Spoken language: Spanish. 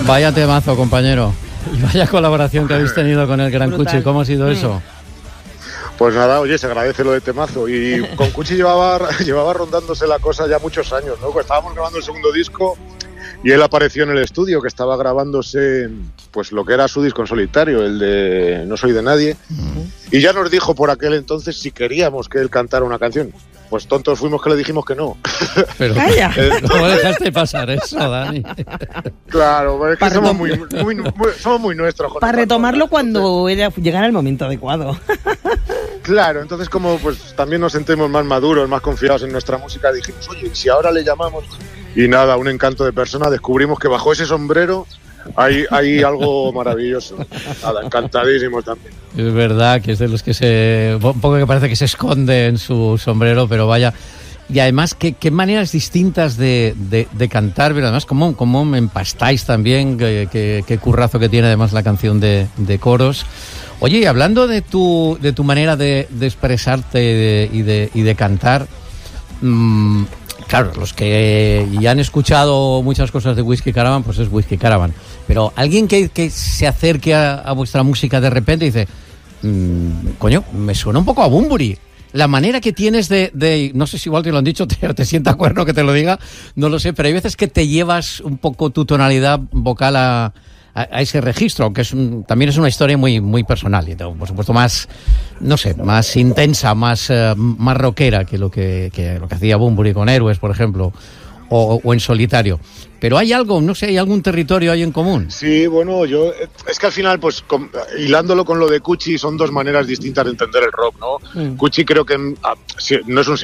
Vaya temazo, compañero. Y vaya colaboración que habéis tenido con el gran Cuchi. ¿Cómo ha sido eso? Pues nada, oye, se agradece lo de temazo. Y con Cuchi llevaba rondándose la cosa ya muchos años, ¿no? Pues estábamos grabando el segundo disco y él apareció en el estudio, que estaba grabándose pues lo que era su disco en solitario, el de No soy de nadie. Y ya nos dijo por aquel entonces si queríamos que él cantara una canción. Pues tontos fuimos que le dijimos que no. Pero ¿cómo dejaste pasar eso, Dani? Claro, es que somos muy nuestros. Para retomarlo cuando llegara el momento adecuado. Claro, entonces como pues también nos sentimos más maduros, más confiados en nuestra música, dijimos, oye, si ahora le llamamos... Y nada, un encanto de persona, descubrimos que bajo ese sombrero hay algo maravilloso. Nada, encantadísimos también. Es verdad que es de los que un poco que parece que se esconde en su sombrero, pero vaya. Y además, qué maneras distintas de cantar, pero además cómo empastáis también, qué currazo que tiene además la canción de coros. Oye, y hablando de tu manera de expresarte y de cantar, claro, los que ya han escuchado muchas cosas de Whisky Caravan, pues es Whisky Caravan. Pero alguien que se acerque a vuestra música de repente y dice, coño, me suena un poco a Bunbury. La manera que tienes de no sé si igual te lo han dicho, te sienta a cuerno que te lo diga, no lo sé, pero hay veces que te llevas un poco tu tonalidad vocal a ese registro, aunque también es una historia muy, muy personal y por supuesto más, no sé, más intensa, más rockera que lo que hacía Bunbury con Héroes, por ejemplo, o en solitario. Pero hay algo, no sé, ¿hay algún territorio ahí en común? Sí, bueno, es que al final, pues hilándolo con lo de Cuchi, son dos maneras distintas de entender el rock, ¿no? Cuchi creo que no es un